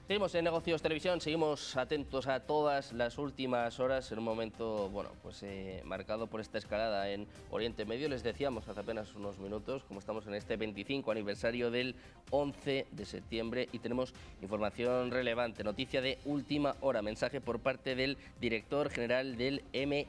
Seguimos en Negocios Televisión, seguimos atentos a todas las últimas horas en un momento, bueno, pues marcado por esta escalada en Oriente Medio. Les decíamos hace apenas unos minutos, como estamos en este 25 aniversario del 11 de septiembre y tenemos información relevante, noticia de última hora, mensaje por parte del director general del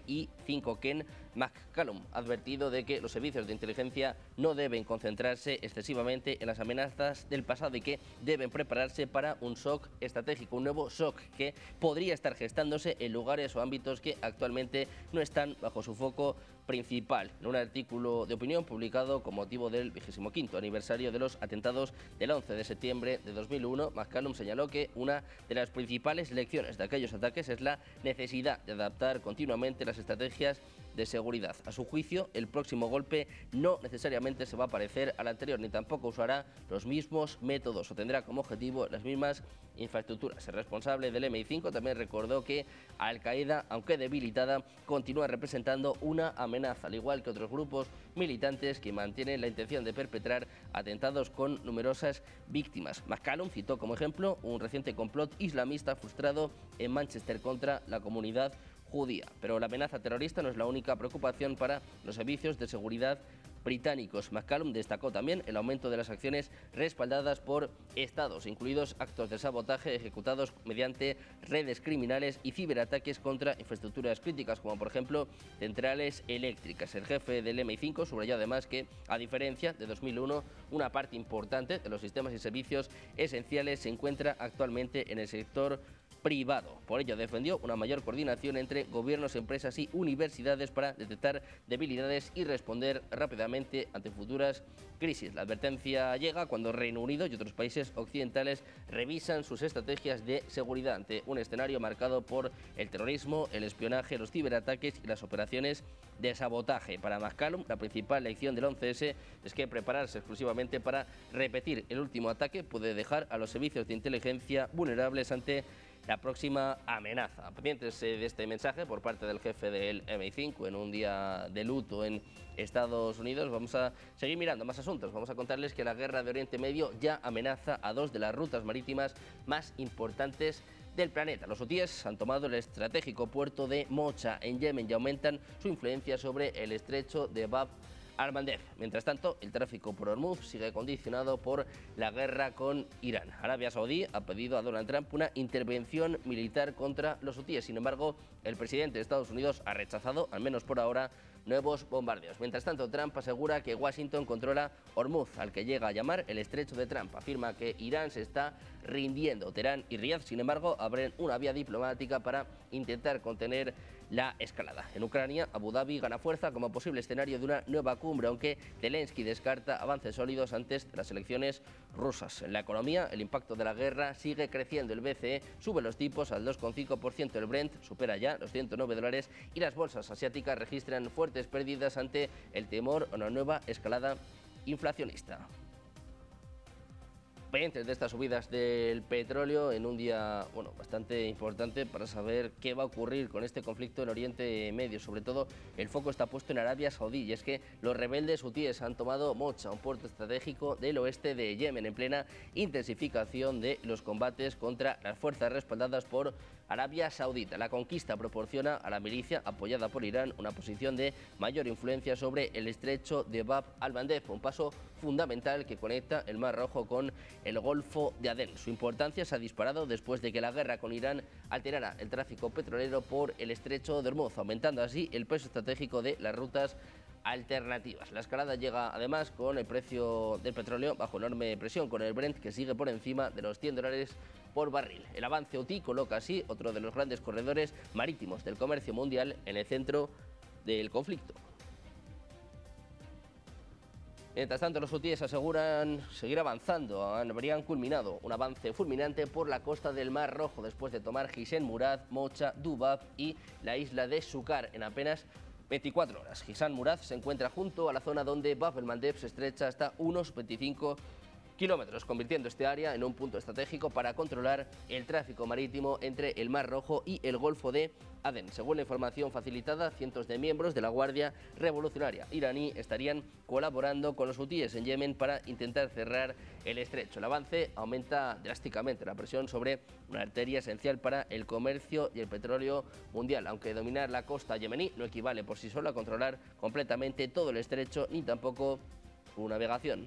MI5, Ken McCallum, advertido de que los servicios de inteligencia no deben concentrarse excesivamente en las amenazas del pasado y que deben prepararse para un shock estratégico, un nuevo shock que podría estar gestándose en lugares o ámbitos que actualmente no están bajo su foco principal. En un artículo de opinión publicado con motivo del 25º aniversario de los atentados del 11 de septiembre de 2001, McCallum señaló que una de las principales lecciones de aquellos ataques es la necesidad de adaptar continuamente las estrategias de seguridad. A su juicio, el próximo golpe no necesariamente se va a parecer al anterior, ni tampoco usará los mismos métodos o tendrá como objetivo las mismas infraestructuras. El responsable del MI5 también recordó que Al-Qaeda, aunque debilitada, continúa representando una amenaza, al igual que otros grupos militantes que mantienen la intención de perpetrar atentados con numerosas víctimas. McCallum citó como ejemplo un reciente complot islamista frustrado en Manchester contra la comunidad judía. Pero la amenaza terrorista no es la única preocupación para los servicios de seguridad británicos. McCallum destacó también el aumento de las acciones respaldadas por estados, incluidos actos de sabotaje ejecutados mediante redes criminales y ciberataques contra infraestructuras críticas, como por ejemplo centrales eléctricas. El jefe del MI5 subrayó además que, a diferencia de 2001, una parte importante de los sistemas y servicios esenciales se encuentra actualmente en el sector privado. Por ello defendió una mayor coordinación entre gobiernos, empresas y universidades para detectar debilidades y responder rápidamente ante futuras crisis. La advertencia llega cuando Reino Unido y otros países occidentales revisan sus estrategias de seguridad ante un escenario marcado por el terrorismo, el espionaje, los ciberataques y las operaciones de sabotaje. Para McCallum, la principal lección del 11S es que prepararse exclusivamente para repetir el último ataque puede dejar a los servicios de inteligencia vulnerables ante la próxima amenaza. Pendientes de este mensaje por parte del jefe del MI5 en un día de luto en Estados Unidos. Vamos a seguir mirando más asuntos. Vamos a contarles que la guerra de Oriente Medio ya amenaza a dos de las rutas marítimas más importantes del planeta. Los hutíes han tomado el estratégico puerto de Mocha en Yemen y aumentan su influencia sobre el estrecho de Bab al-Mandeb. Mientras tanto, el tráfico por Hormuz sigue condicionado por la guerra con Irán. Arabia Saudí ha pedido a Donald Trump una intervención militar contra los hutíes. Sin embargo, el presidente de Estados Unidos ha rechazado, al menos por ahora, nuevos bombardeos. Mientras tanto, Trump asegura que Washington controla Hormuz, al que llega a llamar el estrecho de Trump. Afirma que Irán se está rindiendo. Teherán y Riad, sin embargo, abren una vía diplomática para intentar contener la escalada. En Ucrania, Abu Dhabi gana fuerza como posible escenario de una nueva cumbre, aunque Zelensky descarta avances sólidos antes de las elecciones rusas. En la economía, el impacto de la guerra sigue creciendo. El BCE sube los tipos al 2,5%, el Brent supera ya los $109 y las bolsas asiáticas registran fuertes pérdidas ante el temor a una nueva escalada inflacionista. Pendientes de estas subidas del petróleo en un día bastante importante para saber qué va a ocurrir con este conflicto en Oriente Medio. Sobre todo el foco está puesto en Arabia Saudí y es que los rebeldes hutíes han tomado Mocha, un puerto estratégico del oeste de Yemen, en plena intensificación de los combates contra las fuerzas respaldadas por Arabia Saudita. La conquista proporciona a la milicia apoyada por Irán una posición de mayor influencia sobre el estrecho de Bab al-Mandeb, un paso fundamental que conecta el Mar Rojo con el Golfo de Adén. Su importancia se ha disparado después de que la guerra con Irán alterara el tráfico petrolero por el estrecho de Hormuz, aumentando así el peso estratégico de las rutas alternativas. La escalada llega además con el precio del petróleo bajo enorme presión, con el Brent que sigue por encima de los $100 por barril. El avance hutí coloca así otro de los grandes corredores marítimos del comercio mundial en el centro del conflicto. Mientras tanto, los hutíes aseguran seguir avanzando. Habrían culminado un avance fulminante por la costa del Mar Rojo después de tomar Hisn Murad, Mocha, Dubab y la isla de Sukar en apenas 24 horas. Hisn Murad se encuentra junto a la zona donde Bab el-Mandeb se estrecha hasta unos 25 kilómetros, convirtiendo este área en un punto estratégico para controlar el tráfico marítimo entre el Mar Rojo y el Golfo de Adén. Según la información facilitada, cientos de miembros de la Guardia Revolucionaria iraní estarían colaborando con los hutíes en Yemen para intentar cerrar el estrecho. El avance aumenta drásticamente la presión sobre una arteria esencial para el comercio y el petróleo mundial, aunque dominar la costa yemení no equivale por sí solo a controlar completamente todo el estrecho ni tampoco su navegación.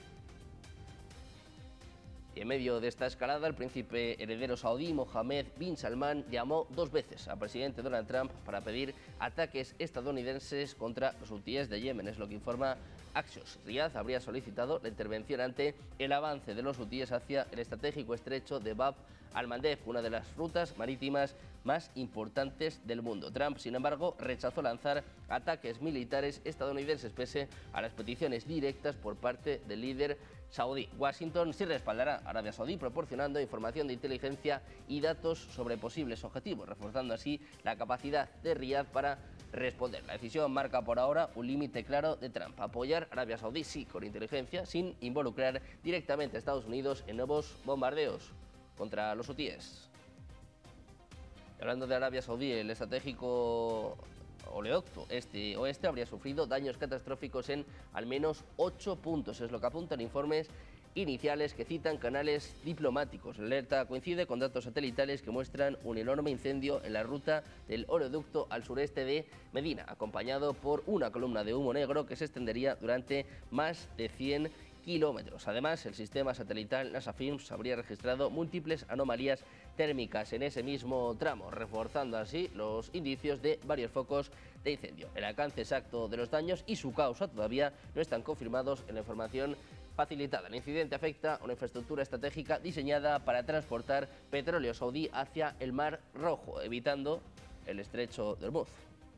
Y en medio de esta escalada, el príncipe heredero saudí Mohammed bin Salman llamó 2 veces al presidente Donald Trump para pedir ataques estadounidenses contra los hutíes de Yemen. Es lo que informa Axios. Riad habría solicitado la intervención ante el avance de los hutíes hacia el estratégico estrecho de Bab al-Mandeb, una de las rutas marítimas más importantes del mundo. Trump, sin embargo, rechazó lanzar ataques militares estadounidenses pese a las peticiones directas por parte del líder saudí. Washington sí respaldará a Arabia Saudí proporcionando información de inteligencia y datos sobre posibles objetivos, reforzando así la capacidad de Riad para responder. La decisión marca por ahora un límite claro de Trump: apoyar a Arabia Saudí sí con inteligencia, sin involucrar directamente a Estados Unidos en nuevos bombardeos contra los hutíes. Hablando de Arabia Saudí, el estratégico oleoducto este-oeste habría sufrido daños catastróficos en al menos 8 puntos, es lo que apuntan informes iniciales que citan canales diplomáticos. La alerta coincide con datos satelitales que muestran un enorme incendio en la ruta del oleoducto al sureste de Medina, acompañado por una columna de humo negro que se extendería durante más de 100 kilómetros. Además, el sistema satelital NASA Films habría registrado múltiples anomalías térmicas en ese mismo tramo, reforzando así los indicios de varios focos de incendio. El alcance exacto de los daños y su causa todavía no están confirmados en la información facilitada. El incidente afecta a una infraestructura estratégica diseñada para transportar petróleo saudí hacia el Mar Rojo, evitando el estrecho de Hormuz.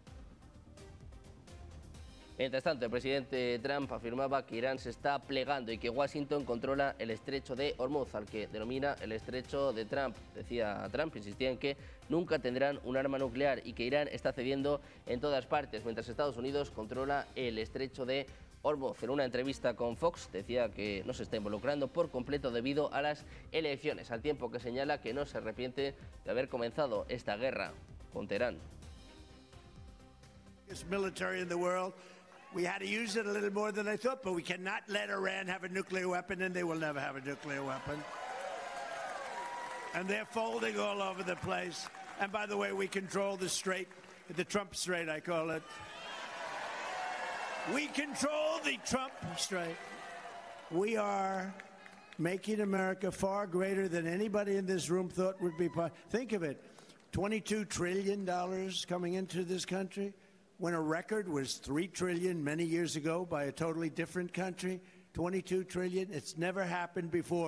Mientras tanto, el presidente Trump afirmaba que Irán se está plegando y que Washington controla el estrecho de Hormuz, al que denomina el estrecho de Trump. Decía Trump, insistía en que nunca tendrán un arma nuclear y que Irán está cediendo en todas partes, mientras Estados Unidos controla el estrecho de Hormuz. En una entrevista con Fox decía que no se está involucrando por completo debido a las elecciones, al tiempo que señala que no se arrepiente de haber comenzado esta guerra con Teherán. We had to use it a little more than I thought, but we cannot let Iran have a nuclear weapon, and they will never have a nuclear weapon. And they're folding all over the place. And by the way, we control the strait, the Trump Strait, I call it. We control the Trump Strait. We are making America far greater than anybody in this room thought would be possible. Think of it, $22 trillion coming into this country, when a record was $3 trillion many years ago by a totally different country. $22 trillion, it's never happened before.